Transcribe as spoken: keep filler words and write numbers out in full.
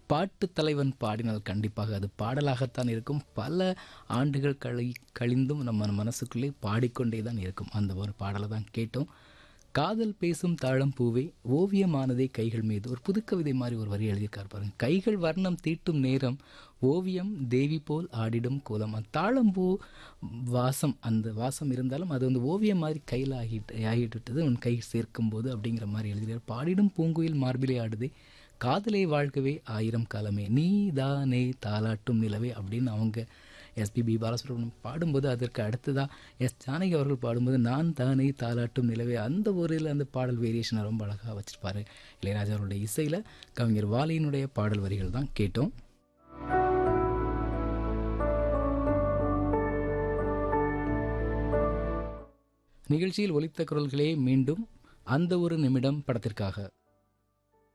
பாட்டு தலைவன் பாடினால் கண்டிப்பாக அது பாடலாகத்தான் இருக்கும். பல ஆண்டுகள் கழி கழிந்தும் நம்ம மனசுக்குள்ளே பாடிக்கொண்டே தான் இருக்கும். அந்த ஒரு பாடலை தான் கேட்டோம். காதல் பேசும் தாழம் பூவே ஓவியமானதே கைகள் மீது, ஒரு புதுக்கவிதை மாதிரி ஒரு வரி எழுதியிருக்கார் பாருங்க. கைகள் வர்ணம் தீட்டும் நேரம் ஓவியம் தேவி போல் ஆடிடும் கோலம். அந்த தாழம்பூ வாசம், அந்த வாசம் இருந்தாலும் அது வந்து ஓவியம் மாதிரி கையில் ஆகிட்டு ஆகிட்டு விட்டது உன் கை சேர்க்கும் போது அப்படிங்கிற மாதிரி எழுதுகிறார். பாடிடும் பூங்குயில் மார்பிலே ஆடுதே காதலை வாழ்க்கவே ஆயிரம் காலமே நீ தானே தாலாட்டும் நிலவே அப்படின்னு அவங்க எஸ்பிபி பாலசுப்ரமணியம் பாடும்போது, அதற்கு அடுத்ததாக எஸ் ஜானகி அவர்கள் பாடும்போது நான் தானே தாலாட்டும் நிலவே, அந்த ஒரு அந்த பாடல் வேரியேஷனை ரொம்ப அழகாக வச்சிருப்பாரு இளையராஜா அவருடைய இசையில். கவிஞர் வாலியினுடைய பாடல் வரிகள் தான் கேட்டோம். நிகழ்ச்சியில் ஒலித்த குரல்களே மீண்டும் அந்த ஒரு நிமிடம் படத்திற்காக.